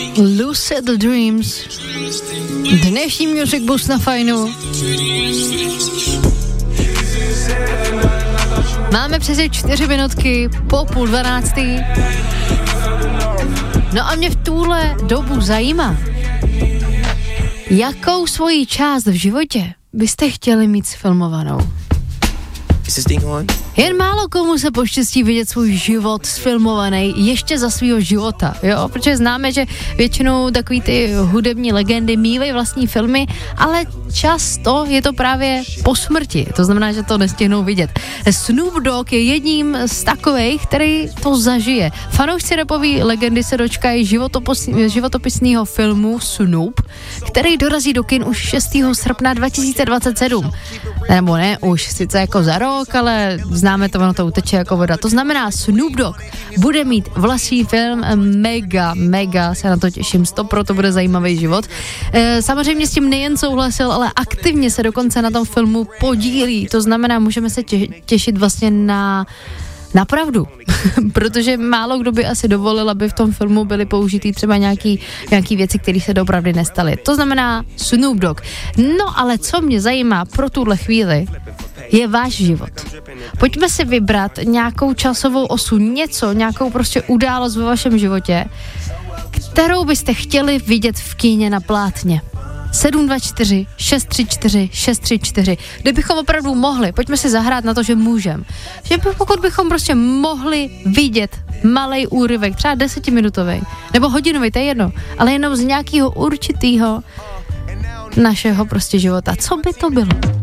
Lucid Dreams. Dnešní Music Bus na Fajnu. Máme přes 4 minutky po 11:30. No a mě v tuhle dobu zajímá, jakou svoji část v životě byste chtěli mít sfilmovanou. Jen málo komu se poštěstí vidět svůj život sfilmovaný ještě za svýho života, jo, protože známe, že většinou takový ty hudební legendy mývají vlastní filmy, ale často je to právě po smrti, to znamená, že to nestihnou vidět. Snoop Dogg je jedním z takových, který to zažije. Fanoušci rapový legendy se dočkají životopisného filmu Snoop, který dorazí do kin už 6. srpna 2027. Nebo ne, už sice jako za rok, ale známe to, ono to uteče jako voda. To znamená, Snoop Dogg bude mít vlastní film, mega se na to těším, 100%, to bude zajímavý život. Samozřejmě s tím nejen souhlasil, ale aktivně se dokonce na tom filmu podílí, to znamená, můžeme se těšit vlastně na pravdu, protože málo kdo by asi dovolil, aby v tom filmu byly použitý třeba nějaký věci, které se doopravdy nestaly. To znamená Snoop Dogg. No ale co mě zajímá pro tuhle chvíli, je váš život. Pojďme si vybrat nějakou časovou osu, nějakou prostě událost ve vašem životě, kterou byste chtěli vidět v kíně na plátně. 724 634 634. Kdybychom opravdu mohli, pojďme si zahrát na to, že můžeme. Že pokud bychom prostě mohli vidět malej úryvek, třeba 10minutový, nebo hodinový, to je jedno, ale jenom z nějakého určitého našeho prostě života. Co by to bylo?